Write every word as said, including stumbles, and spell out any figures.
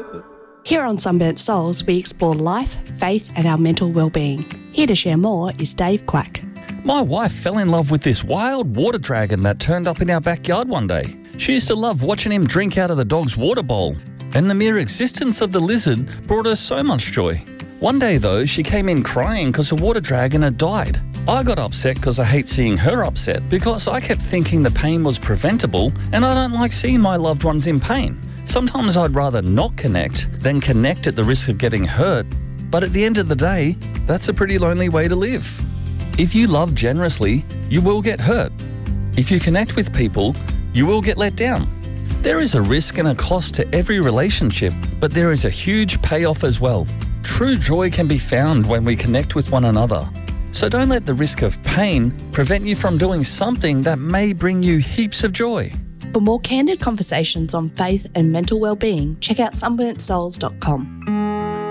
Here on Sunburnt Souls, we explore life, faith and our mental well-being. Here to share more is Dave Quack. My wife fell in love with this wild water dragon that turned up in our backyard one day. She used to love watching him drink out of the dog's water bowl, and the mere existence of the lizard brought her so much joy. One day though, she came in crying because the water dragon had died. I got upset because I hate seeing her upset because I kept thinking the pain was preventable and I don't like seeing my loved ones in pain. Sometimes I'd rather not connect than connect at the risk of getting hurt, but at the end of the day, that's a pretty lonely way to live. If you love generously, you will get hurt. If you connect with people, you will get let down. There is a risk and a cost to every relationship, but there is a huge payoff as well. True joy can be found when we connect with one another. So don't let the risk of pain prevent you from doing something that may bring you heaps of joy. For more candid conversations on faith and mental well-being, check out sunburnt souls dot com.